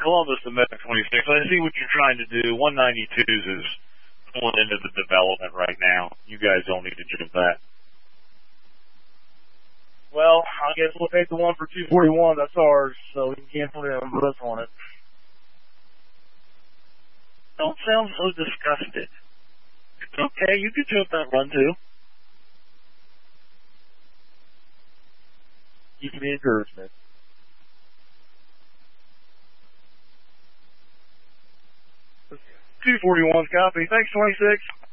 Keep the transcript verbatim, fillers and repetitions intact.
Columbus to Medic twenty-six. I see what you're trying to do. one ninety-twos is pulling into the development right now. You guys don't need to jump that. Well, I guess we'll take the one for two forty-one. That's ours, so we can cancel it and put us on it. Don't sound so disgusted. It's okay. You can jump that run, too. Give me encouragement. two forty-one's copy. Thanks, twenty-six.